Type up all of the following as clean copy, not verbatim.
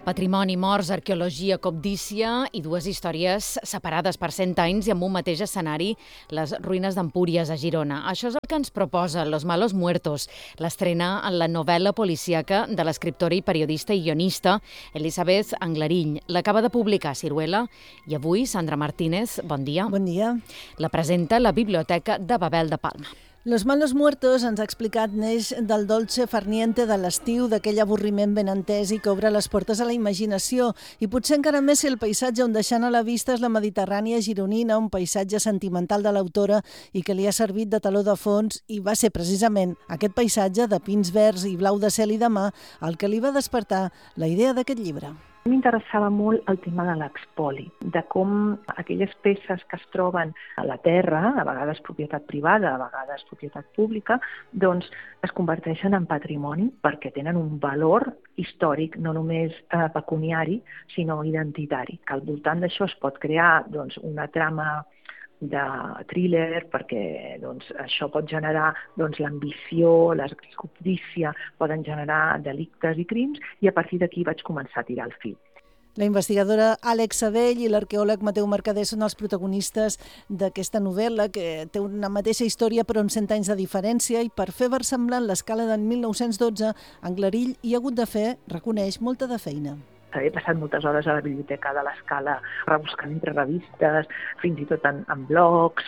Patrimoni, morts, arqueologia, cobdícia i dues històries separades per 100 anys i amb un mateix escenari, les ruïnes d'Empúries a Girona. Això és el que ens proposa Los Malos Muertos, l'estrena en la novel·la policíaca de l'escriptora i periodista i guionista Elisabeth Anglariñ. L'acaba de publicar Siruela i avui Sandra Martínez, bon dia. Bon dia. La presenta la Biblioteca de Babel de Palma. Los Malos Muertos, ens ha explicat, neix del dolce farniente de l'estiu, d'aquell avorriment ben entès i que obre les portes a la imaginació. I potser encara més si el paisatge on deixant a la vista és la Mediterrània gironina, un paisatge sentimental de l'autora i que li ha servit de taló de fons, i va ser precisament aquest paisatge de pins verds i blau de cel i de mar el que li va despertar la idea d'aquest llibre. M'interessava molt el tema de l'expoli, de com aquelles peces que es troben a la terra, a vegades propietat privada, a vegades propietat pública, doncs es converteixen en patrimoni perquè tenen un valor històric, no només pecuniari, sinó identitari. Que al voltant d'això es pot crear una trama de thriller, perquè això pot generar l'ambició, la cobdícia, poden generar delictes i crims, i a partir d'aquí vaig començar a tirar el fil. La investigadora Àlex Sabell i l'arqueòleg Mateu Mercader són els protagonistes d'aquesta novel·la, que té una mateixa història però amb 100 anys de diferència, i per fer versemblant l'escala d'en 1912, Anglariñ hi ha hagut de fer, reconeix, molta de feina. He passat moltes hores a la biblioteca de l'Escala rebuscant entre revistes, fins i tot en blogs,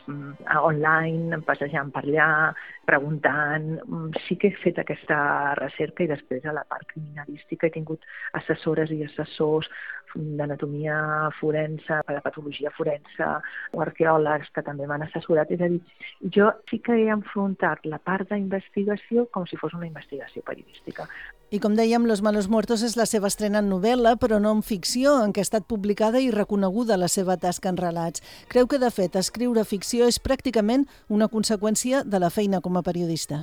online, passejant per allà, preguntant. Sí que he fet aquesta recerca i després a la part criminalística he tingut assessores i assessors d'anatomia forense, de patologia forense o arqueòlegs que també m'han assessorat. És a dir, jo sí que he enfrontat la part d'investigació com si fos una investigació periodística. I com dèiem, Los Malos Muertos és la seva estrena en novel·la, però no en ficció, en què ha estat publicada i reconeguda la seva tasca en relats. Creu que, de fet, escriure ficció és pràcticament una conseqüència de la feina com a periodista.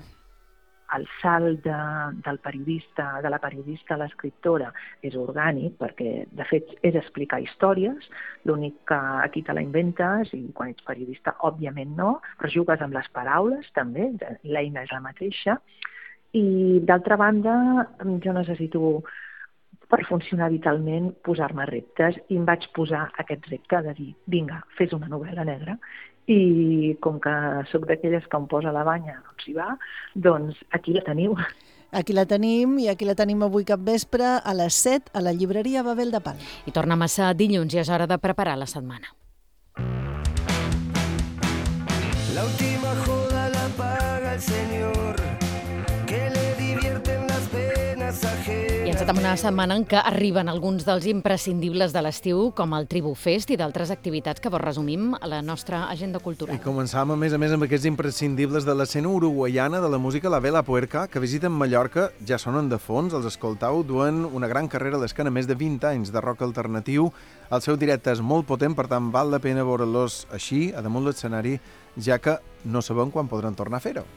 El salt del periodista, de la periodista a l'escriptora és orgànic perquè, de fet, és explicar històries. L'únic que aquí te la inventes, i quan ets periodista, òbviament no, però jugues amb les paraules també, l'eina és la mateixa. I, d'altra banda, jo necessito, per funcionar vitalment, posar-me reptes, i em vaig posar aquest repte de dir, vinga, fes una novel·la negra. I com que sóc d'aquelles que em posa la banya, hi va, doncs aquí la teniu. Aquí la tenim, i aquí la tenim avui capvespre a les 7 a la llibreria Babel de Palma. I torna a massa dilluns i és hora de preparar la setmana. La última joda la paga el Señor, que le divierten las penas ajenas. I encetem una setmana en què arriben alguns dels imprescindibles de l'estiu, com el Tribu Fest i d'altres activitats que vos resumim a la nostra agenda cultural. I començam, a més, amb aquests imprescindibles de l'escena uruguaiana de la música, la Vela Puerca, que visiten Mallorca, ja sonen de fons, els escoltau, duen una gran carrera a l'esquena, més de 20 anys de rock alternatiu. El seu directe és molt potent, per tant, val la pena veure-los així, a damunt l'escenari, ja que no sabem quan podran tornar a fer-ho.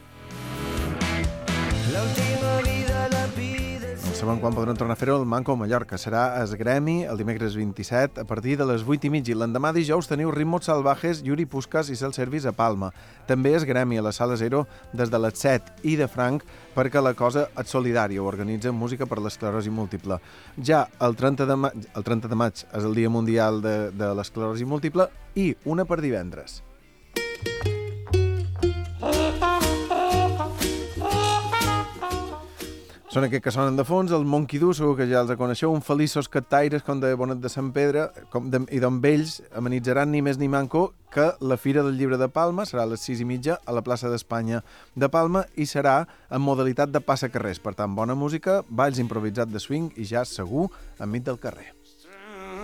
No sabem quan podran tornar a fer-ho al Manco Mallorca. Serà es Gremi el dimecres 27 a partir de les 8:30. L'endemà dijous teniu Ritmos Salvajes, Yuri Puskas i Cel Servis a Palma. També es Gremi a la Sala Zero des de les 7 i de franc, perquè la cosa és solidària, ho organitza Música per l'Esclerosi Múltiple. Ja el 30 de maig és el Dia Mundial de l'Esclerosi Múltiple, i una per divendres. Són aquests que sonen de fons, el Monkey Do, segur que ja els coneixeu, un feliços captaires com de Bonet de Sant Pedre, i d'on ells amenitzaran ni més ni manco que la Fira del Llibre de Palma, serà a les 6:30 a la plaça d'Espanya de Palma, i serà en modalitat de passacarrers. Per tant, bona música, balls improvisats de swing i jazz segur enmig del carrer.